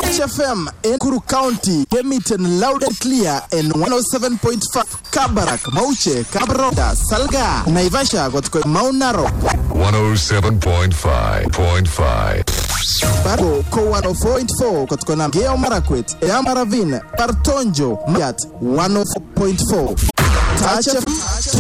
Touch FM in Kuru County, Kemiten loud and clear in 107.5 Kabarak, Mauche, Kabroda, Salga, Naivasha, Gotko Mount Narok 107.5. Baro Ko 104.4 Kotkona Geo Marakwet, Yamaravin, Partonjo, Mayat 104.4. Touch FM,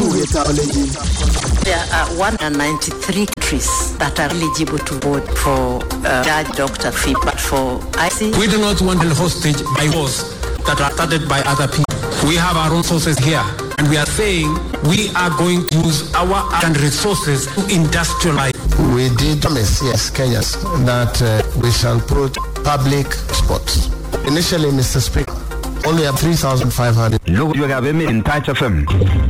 there are 193 countries that are eligible to vote for judge, doctor, fee, but for IC. We do not want to hostage by wars that are started by other people. We have our own sources here, and we are saying we are going to use our and resources to industrialize. We did promise, yes, Kenyans, that we shall put public sports. Initially, Mr. Speaker, only have 3,500. Look, you have in Touch FM.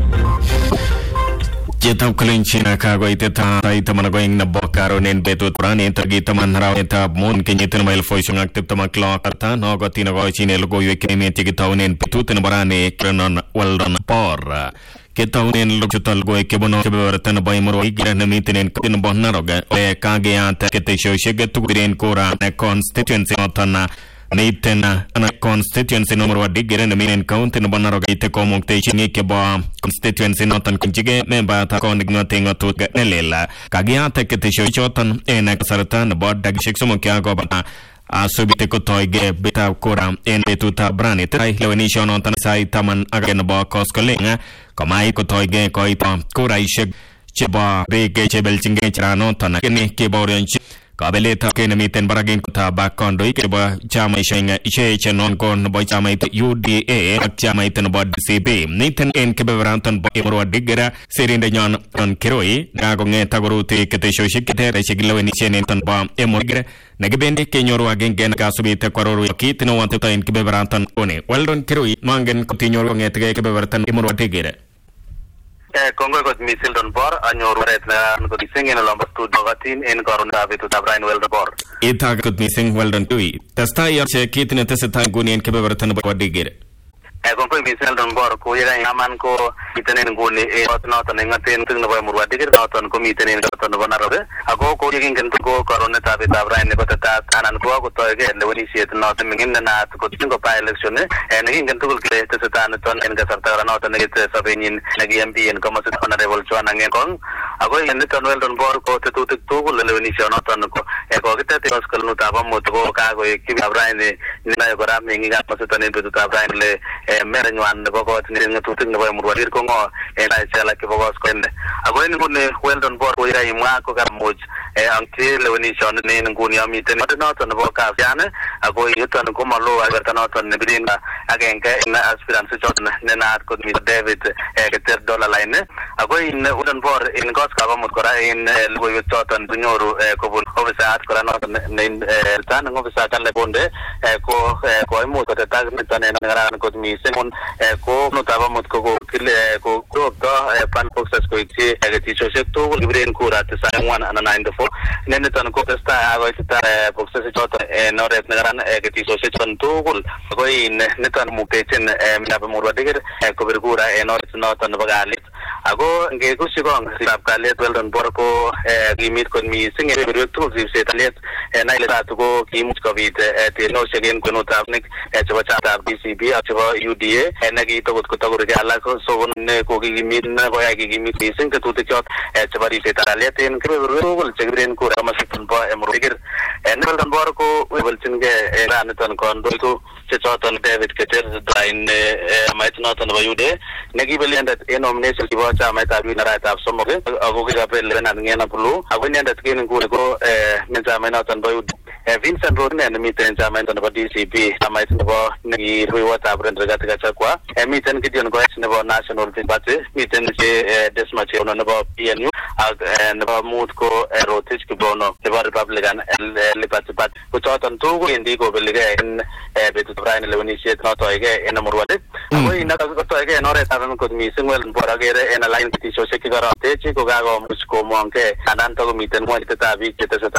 Jeta Kulinchina Kago Iteta Itamanagoing Nabokaro Nen Betu Rani Tagitaman Raweta Moon Kenyan Mail Foishing Active Tamakla Artan, Ogotina Gochin Logo Yekimi Tigitown in Petutan Barani, Krenon Weldon Por. Ketown in Luchutal Go Kebono Kebertan by Moro Igan meeting in Bonaroga, Kagea Taketesho, Sheget to Green Kora, a constituency Otana. Naitena ana constituency number wa digere na minen county no Bonaroga ite ko muktation ikeba constituency notan kinjige member ta ko nignoting to nelela kagia tekete shotan ena saratan bod dag shiksumo kya go ba asubite ko toige beta kora en betuta brani trai lewenisho notan sai taman again ba koskolenga kamai ko toige ko ita kora ishek cheba rege chebel chinge chano tan kene ke borenchi Kabeleta Kenamiten Baragin Kuta Bakondo Ikeba Chama Shenga Ishe non con boy Chamait UDA Chamait and Bod CB Nathan and Keberanton Boy Digera Serin de Yon on Kiroi Nagonge Tagoruti Ketesho Shikete Shiglo and Shenton Bomb Emogre Nagabende Kenyoro again Gasubita Kororu Kit no one to in Keberanton One well done Kiroi Mangan continue on at Keberanton Emoro Digere Congo got missile on board and your red got missing in a lumber to Dogatin in Corona with the Brian Welder board. It got missing well done to it. The star kit in a test time Guni and Kebeverton about digger. I completely missile on board Koya Yamanko, Itan and Guni, not an Engatin to the Muradiger, not on committing in the Bonarabe. I go calling to go Corona with the Brian Nebata and go to again, when he said not in the Nat, go to by election, and he can do great as a Tanaton and Gasatara, not an Sabinian, Nagimpi and Commerce Honorable Chuan and Kong. I go in the Tunnel on board, go to the two, Levenisha, not on the Egogita, Kaluta, Moto, Kago, Kim Brian, Nagora, Ming up into the Brian. Merenwan the Bogot in the Tutin the Mudir Congo, and I say like a Bogos Quend. I go in well on board with a Marco Gamuj until when he's on the name Gunia meeting, not on the Boca Jana. I go in Utan Kumalo, I got not on the Bedina again, aspirants Jordan, Nenad could meet David $30 line. I go in wooden board in Goska Mukora in Louis Totten, Dunyoru, Kobul, Officer, Corana, named Tan, Officer Calabonde, Koimu, the Tasman and could me. Simon ko notava mutko ko pan boxes ko iti agati to libre kura te sa 194 nene tan ko sta ava ita boxes chota noret nagaran agati to ko in netan mupechen na murwa digir ko bergura noret notan bagalit ago nge ko sigong sab kalet weldon borko limit kon mi singe to se talet na ile ta ko kimut ko vit te no segen ko notavnik chawata BCB achwa UDA enagi to ko gala ko so ne ko gi mit na ko ya gi mit sing to te chot chbari se talet en ko rol chegren ko ramasitun ba emrogir enel dan bor ko wel chinge ran ton kon do ko choton David Keter drain mait not on UDA nagi belian that en nomination ki ba cha mait abi na right of some of ago ga pel na ngena pulu ago ne that ken ko menja mai not on UDA Vincent Rodin and meeting Jaman on the DCP, I might never need what I've rendered Gataka, and meeting Gideon question about national party, meeting Desmachi on about PNU, and about Mutko, Rotich Kibono, the Republican and Liberty Party, which out on two Indigo Belliga and Betu Brian Levenishate, not again in a more what it. We not again, or as I could meet well and Boragere and a line to Shekigara, Techico, Musko Monke, and Anto meeting one at the